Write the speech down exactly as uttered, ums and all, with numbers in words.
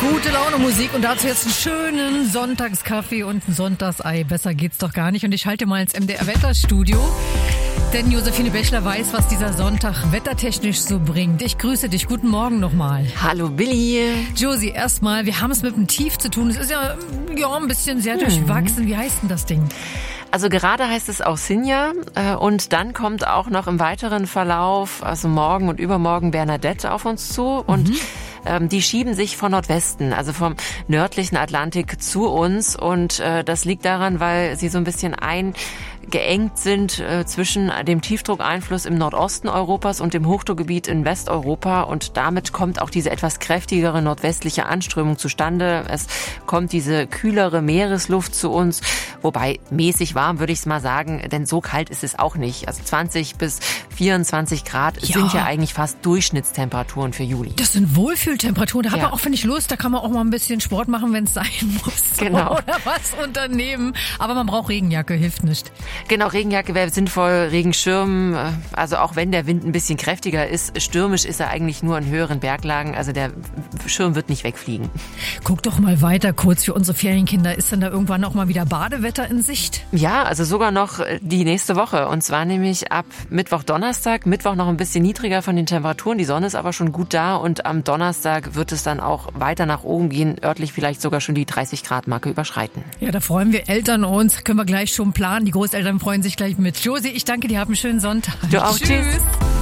Gute Laune Musik und dazu jetzt einen schönen Sonntagskaffee und ein Sonntagsei. Besser geht's doch gar nicht. Und ich schalte mal ins M D R-Wetterstudio. Denn Josephine Bächler weiß, was dieser Sonntag wettertechnisch so bringt. Ich grüße dich. Guten Morgen nochmal. Hallo Billy. Josie, erstmal, wir haben es mit dem Tief zu tun. Es ist ja, ja ein bisschen sehr hm. durchwachsen. Wie heißt denn das Ding? Also gerade heißt es Auxinja äh, und dann kommt auch noch im weiteren Verlauf, also morgen und übermorgen Bernadette auf uns zu und mhm. ähm, die schieben sich von Nordwesten, also vom nördlichen Atlantik zu uns und äh, das liegt daran, weil sie so ein bisschen ein geengt sind äh, zwischen dem Tiefdruckeinfluss im Nordosten Europas und dem Hochdruckgebiet in Westeuropa und damit kommt auch diese etwas kräftigere nordwestliche Anströmung zustande. Es kommt diese kühlere Meeresluft zu uns, wobei mäßig warm würde ich es mal sagen, denn so kalt ist es auch nicht. Also zwanzig bis vierundzwanzig Grad ja. sind ja eigentlich fast Durchschnittstemperaturen für Juli. Das sind Wohlfühltemperaturen, da hat ja. man auch, finde ich, Lust, da kann man auch mal ein bisschen Sport machen, wenn es sein muss. Genau. Oder was unternehmen, aber man braucht Regenjacke, hilft nicht. Genau, Regenjacke wäre sinnvoll, Regenschirm, also auch wenn der Wind ein bisschen kräftiger ist, stürmisch ist er eigentlich nur in höheren Berglagen, also der Schirm wird nicht wegfliegen. Guck doch mal weiter kurz für unsere Ferienkinder, ist denn da irgendwann auch mal wieder Badewetter in Sicht? Ja, also sogar noch die nächste Woche und zwar nämlich ab Mittwoch, Donnerstag, Mittwoch noch ein bisschen niedriger von den Temperaturen, die Sonne ist aber schon gut da und am Donnerstag wird es dann auch weiter nach oben gehen, örtlich vielleicht sogar schon die dreißig Grad Marke überschreiten. Ja, da freuen wir Eltern uns, können wir gleich schon planen, die Großeltern freuen sich gleich mit. Josie, ich danke dir, hab einen schönen Sonntag. Du auch, tschüss. tschüss.